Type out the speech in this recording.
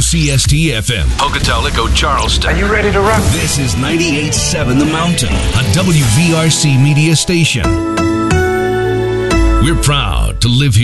WCST FM, Pocatello, Charleston. Are you ready to rock? This is 98.7 The Mountain, a WVRC media station. We're proud to live here.